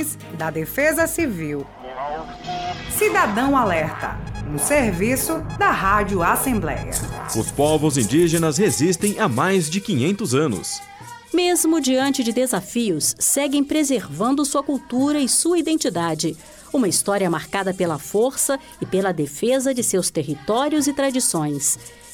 Comunidades da Defesa Civil. Cidadão Alerta, um serviço da Rádio Assembleia. Os povos indígenas resistem há mais de 500 anos. Mesmo diante de desafios, seguem preservando sua cultura e sua identidade. Uma história marcada pela força e pela defesa de seus territórios e tradições.